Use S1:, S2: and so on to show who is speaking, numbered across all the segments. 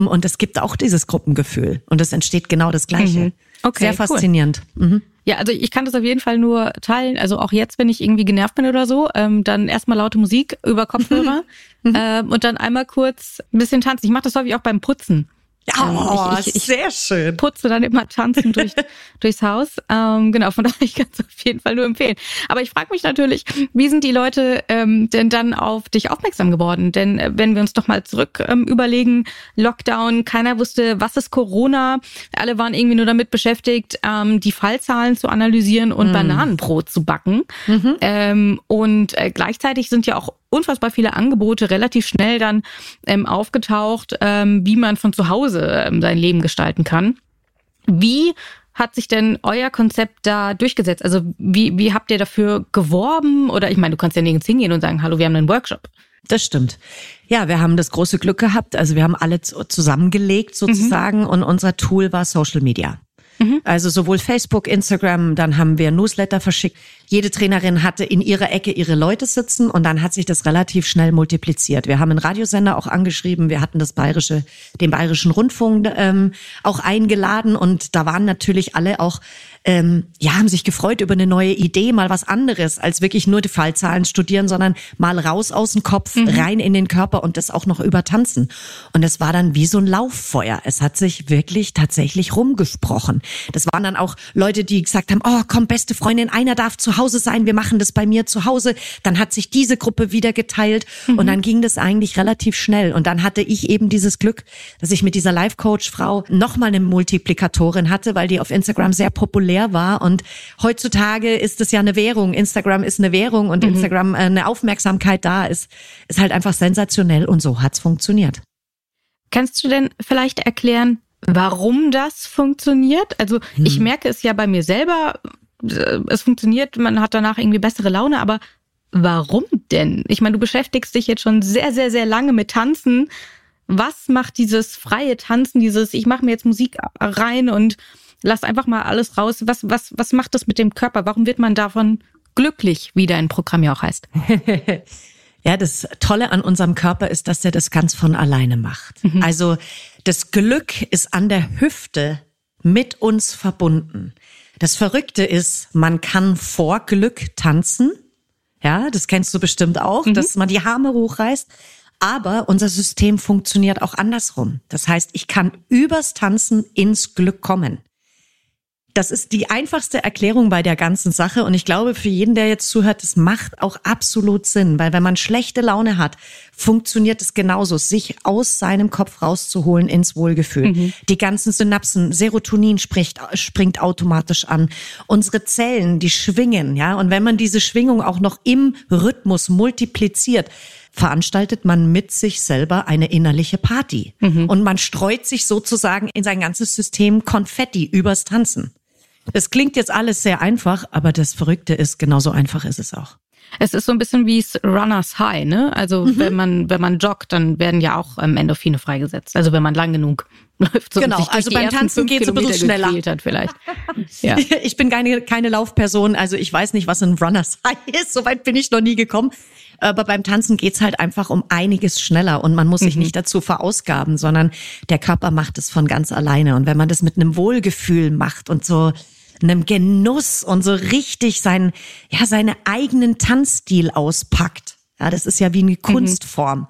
S1: Und es gibt auch dieses Gruppengefühl. Und es entsteht genau das Gleiche.
S2: Okay,
S1: sehr faszinierend.
S2: Cool. Ja, also ich kann das auf jeden Fall nur teilen. Also auch jetzt, wenn ich irgendwie genervt bin oder so, dann erstmal laute Musik über Kopfhörer und dann einmal kurz ein bisschen tanzen. Ich mache das häufig auch beim Putzen.
S1: Ja, ich sehr schön.
S2: Putze dann immer tanzen durchs Haus. Genau, von daher, ich kann es auf jeden Fall nur empfehlen. Aber ich frage mich natürlich, wie sind die Leute denn dann auf dich aufmerksam geworden? Denn wenn wir uns doch mal zurück überlegen, Lockdown, keiner wusste, was ist Corona. Alle waren irgendwie nur damit beschäftigt, die Fallzahlen zu analysieren und Bananenbrot zu backen. Und gleichzeitig sind ja auch unfassbar viele Angebote relativ schnell dann aufgetaucht, wie man von zu Hause sein Leben gestalten kann. Wie hat sich denn euer Konzept da durchgesetzt? Also wie habt ihr dafür geworben? Oder ich meine, du kannst ja nirgends hingehen und sagen, hallo, wir haben einen Workshop.
S1: Das stimmt. Ja, wir haben das große Glück gehabt. Also wir haben alle zusammengelegt sozusagen und unser Tool war Social Media. Also sowohl Facebook, Instagram, dann haben wir Newsletter verschickt. Jede Trainerin hatte in ihrer Ecke ihre Leute sitzen und dann hat sich das relativ schnell multipliziert. Wir haben einen Radiosender auch angeschrieben, wir hatten den Bayerischen Rundfunk auch eingeladen und da waren natürlich alle auch, haben sich gefreut über eine neue Idee, mal was anderes, als wirklich nur die Fallzahlen studieren, sondern mal raus aus dem Kopf, rein in den Körper und das auch noch über Tanzen. Und es war dann wie so ein Lauffeuer. Es hat sich wirklich tatsächlich rumgesprochen. Das waren dann auch Leute, die gesagt haben, oh komm, beste Freundin, einer darf zu Hause sein, wir machen das bei mir zu Hause. Dann hat sich diese Gruppe wieder geteilt und dann ging das eigentlich relativ schnell. Und dann hatte ich eben dieses Glück, dass ich mit dieser Life-Coach-Frau nochmal eine Multiplikatorin hatte, weil die auf Instagram sehr populär war. Und heutzutage ist es ja eine Währung. Instagram ist eine Währung und Instagram eine Aufmerksamkeit da ist halt einfach sensationell und so hat's funktioniert.
S2: Kannst du denn vielleicht erklären, warum das funktioniert? Also ich merke es ja bei mir selber, es funktioniert, man hat danach irgendwie bessere Laune, aber warum denn? Ich meine, du beschäftigst dich jetzt schon sehr, sehr, sehr lange mit Tanzen. Was macht dieses freie Tanzen, ich mache mir jetzt Musik rein und lass einfach mal alles raus. Was macht das mit dem Körper? Warum wird man davon glücklich, wie dein Programm ja auch heißt?
S1: Ja, das Tolle an unserem Körper ist, dass er das ganz von alleine macht. Also das Glück ist an der Hüfte mit uns verbunden. Das Verrückte ist, man kann vor Glück tanzen. Ja, das kennst du bestimmt auch, dass man die Arme hochreißt. Aber unser System funktioniert auch andersrum. Das heißt, ich kann übers Tanzen ins Glück kommen. Das ist die einfachste Erklärung bei der ganzen Sache und ich glaube, für jeden, der jetzt zuhört, das macht auch absolut Sinn, weil wenn man schlechte Laune hat, funktioniert es genauso, sich aus seinem Kopf rauszuholen ins Wohlgefühl. Die ganzen Synapsen, Serotonin springt automatisch an. Unsere Zellen, die schwingen, ja, und wenn man diese Schwingung auch noch im Rhythmus multipliziert, veranstaltet man mit sich selber eine innerliche Party. Und man streut sich sozusagen in sein ganzes System Konfetti übers Tanzen. Das klingt jetzt alles sehr einfach, aber das Verrückte ist, genauso einfach ist es auch.
S2: Es ist so ein bisschen wie Runners High, ne? Also wenn man joggt, dann werden ja auch Endorphine freigesetzt. Also wenn man lang genug läuft. So
S1: genau, also beim Tanzen geht es ein bisschen schneller.
S2: Hat vielleicht. Ja.
S1: Ich bin keine Laufperson, also ich weiß nicht, was ein Runners High ist. Soweit bin ich noch nie gekommen. Aber beim Tanzen geht's halt einfach um einiges schneller und man muss sich nicht dazu verausgaben, sondern der Körper macht es von ganz alleine. Und wenn man das mit einem Wohlgefühl macht und so einem Genuss und so richtig seine eigenen Tanzstil auspackt, ja, das ist ja wie eine Kunstform,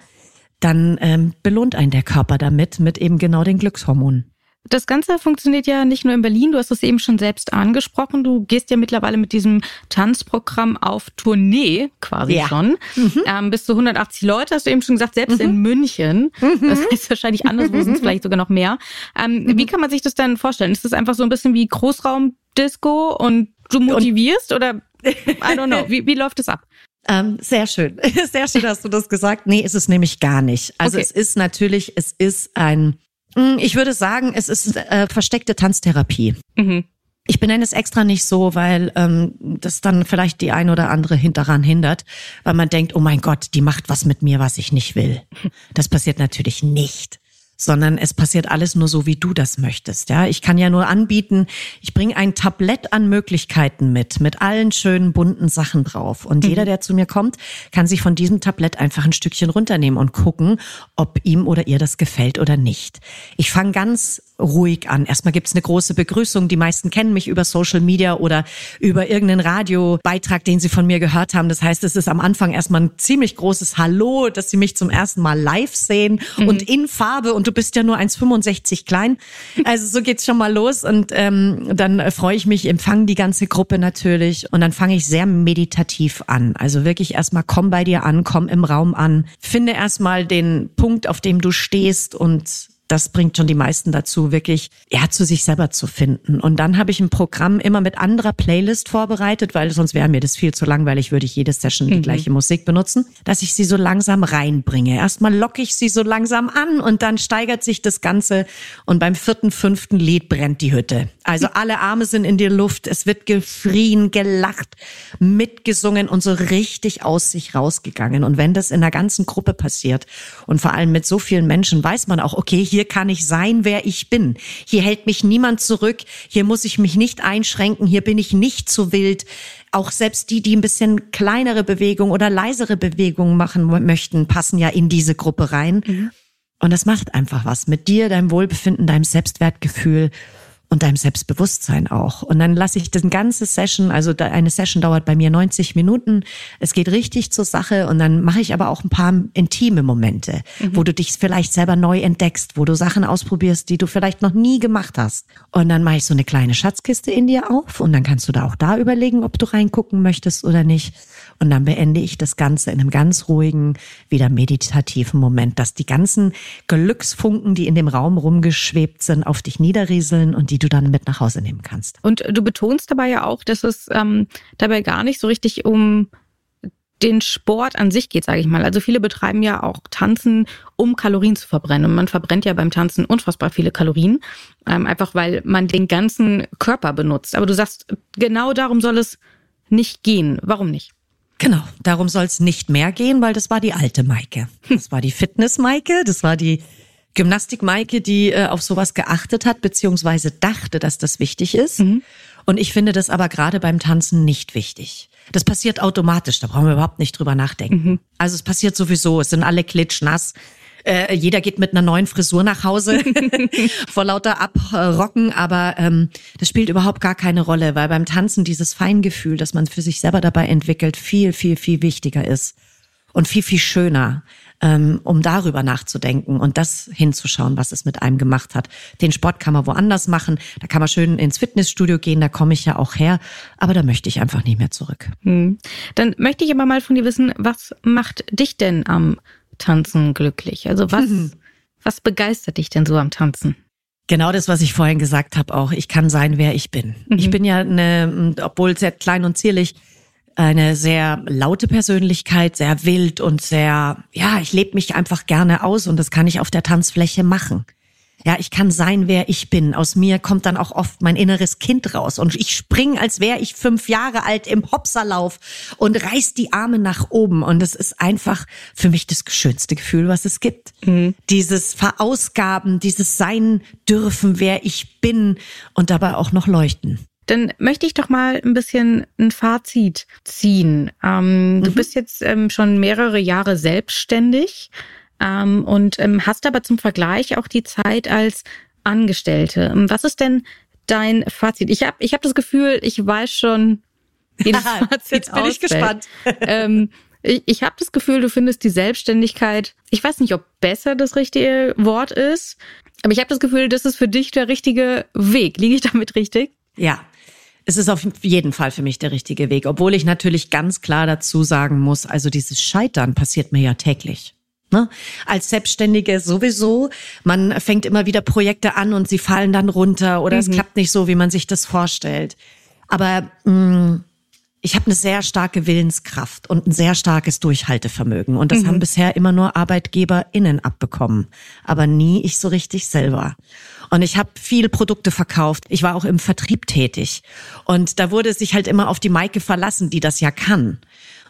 S1: dann belohnt einen der Körper damit, mit eben genau den Glückshormonen.
S2: Das Ganze funktioniert ja nicht nur in Berlin, du hast es eben schon selbst angesprochen. Du gehst ja mittlerweile mit diesem Tanzprogramm auf Tournee quasi schon. Bis zu 180 Leute, hast du eben schon gesagt, selbst in München. Das heißt wahrscheinlich anderswo sind es vielleicht sogar noch mehr. Wie kann man sich das dann vorstellen? Ist das einfach so ein bisschen wie Großraumdisco und du motivierst oder I don't know, wie läuft es ab?
S1: Sehr schön. Sehr schön hast du das gesagt. Nee, ist es nämlich gar nicht. Also es ist ich würde sagen, es ist versteckte Tanztherapie. Ich benenne es extra nicht so, weil das dann vielleicht die ein oder andere daran hindert, weil man denkt, oh mein Gott, die macht was mit mir, was ich nicht will. Das passiert natürlich nicht. sondern es passiert alles nur so, wie du das möchtest. Ja, ich kann ja nur anbieten, ich bringe ein Tablett an Möglichkeiten mit allen schönen bunten Sachen drauf. Und jeder, der zu mir kommt, kann sich von diesem Tablett einfach ein Stückchen runternehmen und gucken, ob ihm oder ihr das gefällt oder nicht. Ich fange ganz ruhig an. Erstmal gibt's eine große Begrüßung. Die meisten kennen mich über Social Media oder über irgendeinen Radiobeitrag, den sie von mir gehört haben. Das heißt, es ist am Anfang erstmal ein ziemlich großes Hallo, dass sie mich zum ersten Mal live sehen und in Farbe. Und du bist ja nur 1,65 klein. Also so geht's schon mal los. Und dann freue ich mich, empfange die ganze Gruppe natürlich. Und dann fange ich sehr meditativ an. Also wirklich erstmal komm bei dir an, komm im Raum an. Finde erstmal den Punkt, auf dem du stehst, und das bringt schon die meisten dazu, wirklich zu sich selber zu finden. Und dann habe ich ein Programm immer mit anderer Playlist vorbereitet, weil sonst wäre mir das viel zu langweilig, würde ich jede Session die gleiche Musik benutzen, dass ich sie so langsam reinbringe. Erstmal locke ich sie so langsam an und dann steigert sich das Ganze. Und beim 4., 5. Lied brennt die Hütte. Also alle Arme sind in die Luft, es wird geschrien, gelacht, mitgesungen und so richtig aus sich rausgegangen. Und wenn das in der ganzen Gruppe passiert und vor allem mit so vielen Menschen, weiß man auch, okay, hier kann ich sein, wer ich bin. Hier hält mich niemand zurück. Hier muss ich mich nicht einschränken. Hier bin ich nicht zu wild. Auch selbst die ein bisschen kleinere Bewegungen oder leisere Bewegungen machen möchten, passen ja in diese Gruppe rein. Und das macht einfach was mit dir, deinem Wohlbefinden, deinem Selbstwertgefühl und deinem Selbstbewusstsein auch. Und dann lasse ich das ganze Session, also eine Session dauert bei mir 90 Minuten. Es geht richtig zur Sache, und dann mache ich aber auch ein paar intime Momente, wo du dich vielleicht selber neu entdeckst, wo du Sachen ausprobierst, die du vielleicht noch nie gemacht hast. Und dann mache ich so eine kleine Schatzkiste in dir auf, und dann kannst du da auch überlegen, ob du reingucken möchtest oder nicht. Und dann beende ich das Ganze in einem ganz ruhigen, wieder meditativen Moment, dass die ganzen Glücksfunken, die in dem Raum rumgeschwebt sind, auf dich niederrieseln und die du dann mit nach Hause nehmen kannst.
S2: Und du betonst dabei ja auch, dass es dabei gar nicht so richtig um den Sport an sich geht, sage ich mal. Also viele betreiben ja auch Tanzen, um Kalorien zu verbrennen. Und man verbrennt ja beim Tanzen unfassbar viele Kalorien, einfach weil man den ganzen Körper benutzt. Aber du sagst, genau darum soll es nicht gehen. Warum nicht?
S1: Genau, darum soll es nicht mehr gehen, weil das war die alte Maike. Das war die Fitness-Maike, das war die Gymnastik-Maike, die auf sowas geachtet hat, beziehungsweise dachte, dass das wichtig ist. Und ich finde das aber gerade beim Tanzen nicht wichtig. Das passiert automatisch, da brauchen wir überhaupt nicht drüber nachdenken. Also es passiert sowieso, es sind alle klitschnass. Jeder geht mit einer neuen Frisur nach Hause vor lauter Abrocken, aber das spielt überhaupt gar keine Rolle, weil beim Tanzen dieses Feingefühl, das man für sich selber dabei entwickelt, viel, viel, viel wichtiger ist und viel, viel schöner, um darüber nachzudenken und das hinzuschauen, was es mit einem gemacht hat. Den Sport kann man woanders machen, da kann man schön ins Fitnessstudio gehen, da komme ich ja auch her, aber da möchte ich einfach nicht mehr zurück.
S2: Dann möchte ich aber mal von dir wissen, was macht dich denn am Tanzen glücklich? Also was begeistert dich denn so am Tanzen?
S1: Genau das, was ich vorhin gesagt habe auch. Ich kann sein, wer ich bin. Ich bin ja obwohl sehr klein und zierlich, eine sehr laute Persönlichkeit, sehr wild und sehr, ich lebe mich einfach gerne aus und das kann ich auf der Tanzfläche machen. Ja, ich kann sein, wer ich bin. Aus mir kommt dann auch oft mein inneres Kind raus. Und ich springe, als wäre ich 5 Jahre alt im Hopserlauf und reiß die Arme nach oben. Und das ist einfach für mich das schönste Gefühl, was es gibt. Dieses Verausgaben, dieses Sein dürfen, wer ich bin und dabei auch noch leuchten.
S2: Dann möchte ich doch mal ein bisschen ein Fazit ziehen. Du bist jetzt schon mehrere Jahre selbstständig. Und hast aber zum Vergleich auch die Zeit als Angestellte. Was ist denn dein Fazit? Ich hab das Gefühl, ich weiß schon, wie das Fazit
S1: jetzt bin ich gespannt.
S2: Ich habe das Gefühl, du findest die Selbstständigkeit, ich weiß nicht, ob besser das richtige Wort ist, aber ich habe das Gefühl, das ist für dich der richtige Weg. Liege ich damit richtig?
S1: Ja. Es ist auf jeden Fall für mich der richtige Weg, obwohl ich natürlich ganz klar dazu sagen muss, also dieses Scheitern passiert mir ja täglich. Ne? Als Selbstständige sowieso, man fängt immer wieder Projekte an und sie fallen dann runter oder es klappt nicht so, wie man sich das vorstellt. Aber ich habe eine sehr starke Willenskraft und ein sehr starkes Durchhaltevermögen und das haben bisher immer nur ArbeitgeberInnen abbekommen, aber nie ich so richtig selber. Und ich habe viele Produkte verkauft. Ich war auch im Vertrieb tätig und da wurde sich halt immer auf die Maike verlassen, die das ja kann.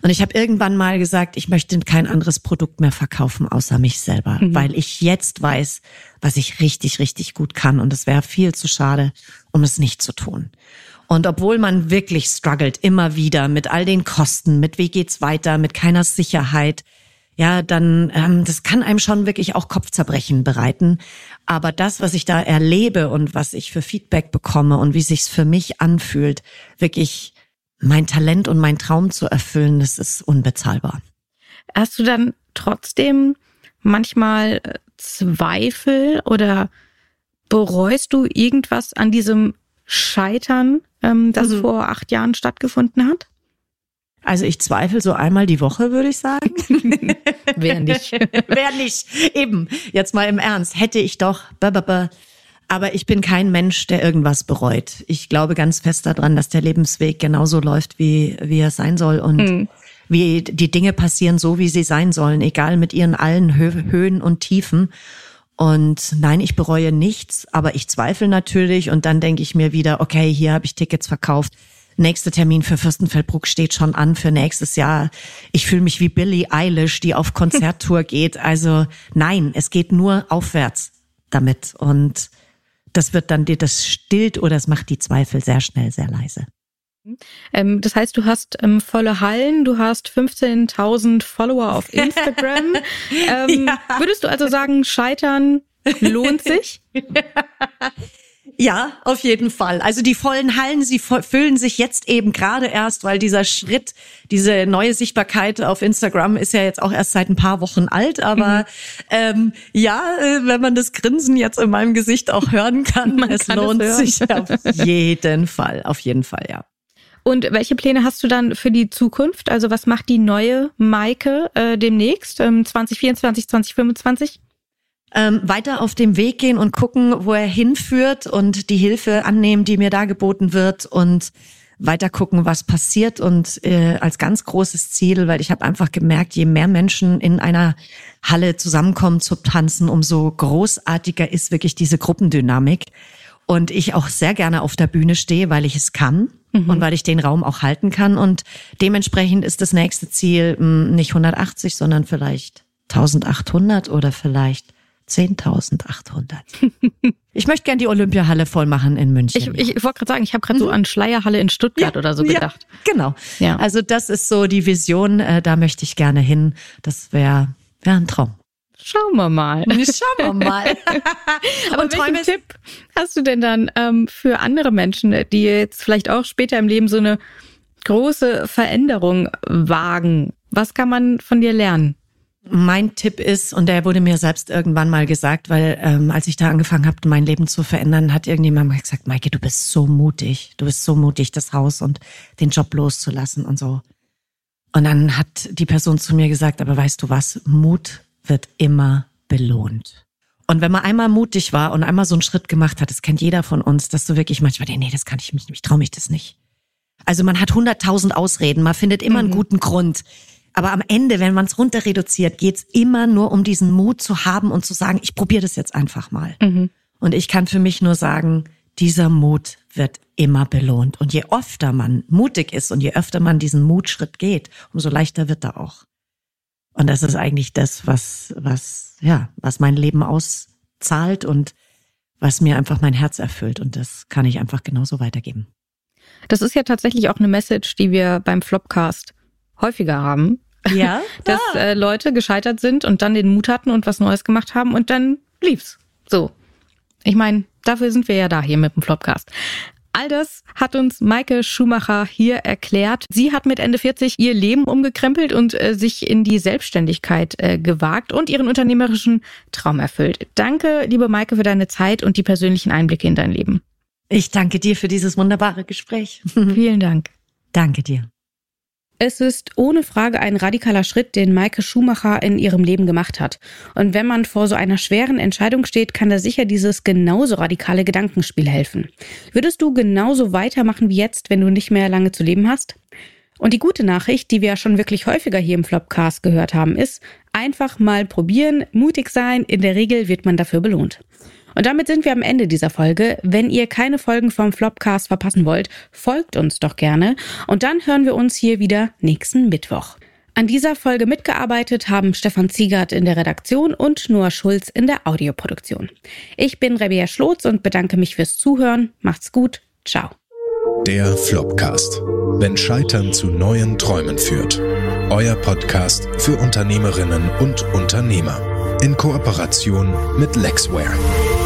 S1: Und ich habe irgendwann mal gesagt, ich möchte kein anderes Produkt mehr verkaufen, außer mich selber, weil ich jetzt weiß, was ich richtig, richtig gut kann. Und es wäre viel zu schade, um es nicht zu tun. Und obwohl man wirklich struggelt, immer wieder mit all den Kosten, mit wie geht's weiter, mit keiner Sicherheit, ja, dann das kann einem schon wirklich auch Kopfzerbrechen bereiten. Aber das, was ich da erlebe und was ich für Feedback bekomme und wie sich's für mich anfühlt, wirklich mein Talent und mein Traum zu erfüllen, das ist unbezahlbar.
S2: Hast du dann trotzdem manchmal Zweifel oder bereust du irgendwas an diesem Scheitern, das vor 8 Jahren stattgefunden hat?
S1: Also ich zweifle so einmal die Woche, würde ich sagen.
S2: Wer nicht?
S1: Wer nicht? Eben, jetzt mal im Ernst. Hätte ich doch. Aber ich bin kein Mensch, der irgendwas bereut. Ich glaube ganz fest daran, dass der Lebensweg genauso läuft, wie er sein soll. Und wie die Dinge passieren, so wie sie sein sollen. Egal mit ihren allen Höhen und Tiefen. Und nein, ich bereue nichts, aber ich zweifle natürlich. Und dann denke ich mir wieder, okay, hier habe ich Tickets verkauft. Nächster Termin für Fürstenfeldbruck steht schon an für nächstes Jahr. Ich fühle mich wie Billie Eilish, die auf Konzerttour geht. Also nein, es geht nur aufwärts damit. Und das wird dann das stillt oder es macht die Zweifel sehr schnell, sehr leise.
S2: Das heißt, du hast volle Hallen, du hast 15.000 Follower auf Instagram.
S1: Ja.
S2: Würdest du also sagen, Scheitern lohnt sich?
S1: Ja, auf jeden Fall. Also die vollen Hallen, sie füllen sich jetzt eben gerade erst, weil dieser Schritt, diese neue Sichtbarkeit auf Instagram ist ja jetzt auch erst seit ein paar Wochen alt. Aber wenn man das Grinsen jetzt in meinem Gesicht auch hören kann, es lohnt sich auf jeden Fall, ja.
S2: Und welche Pläne hast du dann für die Zukunft? Also was macht die neue Maike demnächst, 2024, 2025?
S1: Weiter auf dem Weg gehen und gucken, wo er hinführt und die Hilfe annehmen, die mir da geboten wird und weiter gucken, was passiert und als ganz großes Ziel, weil ich habe einfach gemerkt, je mehr Menschen in einer Halle zusammenkommen zu tanzen, umso großartiger ist wirklich diese Gruppendynamik und ich auch sehr gerne auf der Bühne stehe, weil ich es kann und weil ich den Raum auch halten kann und dementsprechend ist das nächste Ziel nicht 180, sondern vielleicht 1800 oder vielleicht 10.800. Ich möchte gern die Olympiahalle voll machen in München.
S2: Ich wollte gerade sagen, ich habe gerade so an Schleierhalle in Stuttgart oder so gedacht.
S1: Ja, genau.
S2: Ja.
S1: Also das ist so die Vision, da möchte ich gerne hin. Das wäre ein Traum.
S2: Schauen wir mal.
S1: Aber
S2: welchen Tipp hast du denn dann für andere Menschen, die jetzt vielleicht auch später im Leben so eine große Veränderung wagen? Was kann man von dir lernen?
S1: Mein Tipp ist, und der wurde mir selbst irgendwann mal gesagt, weil als ich da angefangen habe, mein Leben zu verändern, hat irgendjemand mal gesagt, Maike, du bist so mutig, das Haus und den Job loszulassen und so. Und dann hat die Person zu mir gesagt, aber weißt du was, Mut wird immer belohnt. Und wenn man einmal mutig war und einmal so einen Schritt gemacht hat, das kennt jeder von uns, dass du wirklich manchmal denkst, nee, das kann ich nicht, ich traue mich das nicht. Also man hat 100.000 Ausreden, man findet immer einen guten Grund. Aber am Ende, wenn man es runter reduziert, geht's immer nur um diesen Mut zu haben und zu sagen, ich probiere das jetzt einfach mal. Und ich kann für mich nur sagen, dieser Mut wird immer belohnt. Und je öfter man mutig ist und je öfter man diesen Mutschritt geht, umso leichter wird er auch. Und das ist eigentlich das, was mein Leben auszahlt und was mir einfach mein Herz erfüllt. Und das kann ich einfach genauso weitergeben.
S2: Das ist ja tatsächlich auch eine Message, die wir beim Flopcast häufiger haben, dass Leute gescheitert sind und dann den Mut hatten und was Neues gemacht haben und dann lief's. So, ich meine, dafür sind wir ja da hier mit dem Flopcast. All das hat uns Maike Schumacher hier erklärt. Sie hat mit Ende 40 ihr Leben umgekrempelt und sich in die Selbstständigkeit gewagt und ihren unternehmerischen Traum erfüllt. Danke, liebe Maike, für deine Zeit und die persönlichen Einblicke in dein Leben.
S1: Ich danke dir für dieses wunderbare Gespräch.
S2: Vielen Dank.
S1: Danke dir.
S2: Es ist ohne Frage ein radikaler Schritt, den Maike Schumacher in ihrem Leben gemacht hat. Und wenn man vor so einer schweren Entscheidung steht, kann da sicher dieses genauso radikale Gedankenspiel helfen. Würdest du genauso weitermachen wie jetzt, wenn du nicht mehr lange zu leben hast? Und die gute Nachricht, die wir ja schon wirklich häufiger hier im Flopcast gehört haben, ist, einfach mal probieren, mutig sein, in der Regel wird man dafür belohnt. Und damit sind wir am Ende dieser Folge. Wenn ihr keine Folgen vom Flopcast verpassen wollt, folgt uns doch gerne. Und dann hören wir uns hier wieder nächsten Mittwoch. An dieser Folge mitgearbeitet haben Stefan Ziegert in der Redaktion und Noah Schulz in der Audioproduktion. Ich bin Rabea Schlotz und bedanke mich fürs Zuhören. Macht's gut. Ciao.
S3: Der Flopcast. Wenn Scheitern zu neuen Träumen führt. Euer Podcast für Unternehmerinnen und Unternehmer. In Kooperation mit Lexware.